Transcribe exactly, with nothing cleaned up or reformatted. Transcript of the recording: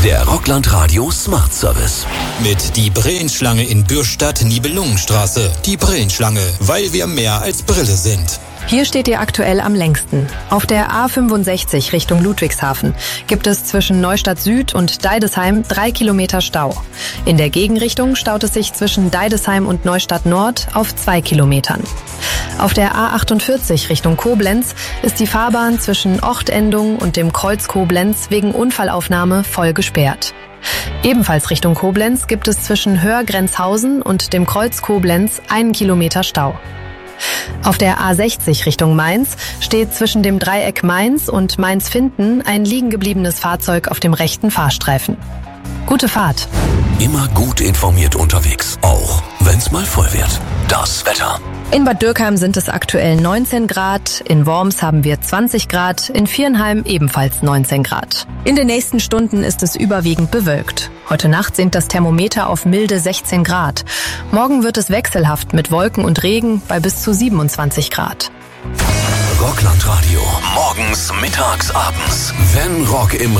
Der Rockland Radio Smart Service. Mit die Brillenschlange in Bürstadt-Nibelungenstraße. Die Brillenschlange, weil wir mehr als Brille sind. Hier steht ihr aktuell am längsten. Auf der A fünfundsechzig Richtung Ludwigshafen gibt es zwischen Neustadt Süd und Deidesheim drei Kilometer Stau. In der Gegenrichtung staut es sich zwischen Deidesheim und Neustadt Nord auf zwei Kilometern. Auf der A achtundvierzig Richtung Koblenz ist die Fahrbahn zwischen Ochtendung und dem Kreuz Koblenz wegen Unfallaufnahme voll gesperrt. Ebenfalls Richtung Koblenz gibt es zwischen Höhrgrenzhausen und dem Kreuz Koblenz einen Kilometer Stau. Auf der A sechzig Richtung Mainz steht zwischen dem Dreieck Mainz und Mainz-Finden ein liegen gebliebenes Fahrzeug auf dem rechten Fahrstreifen. Gute Fahrt! Immer gut informiert unterwegs, auch wenn's mal voll wird. Das Wetter. In Bad Dürkheim sind es aktuell neunzehn Grad, in Worms haben wir zwanzig Grad, in Viernheim ebenfalls neunzehn Grad. In den nächsten Stunden ist es überwiegend bewölkt. Heute Nacht sinkt das Thermometer auf milde sechzehn Grad. Morgen wird es wechselhaft mit Wolken und Regen bei bis zu siebenundzwanzig Grad. Rockland Radio. Morgens, mittags, abends. Wenn Rock im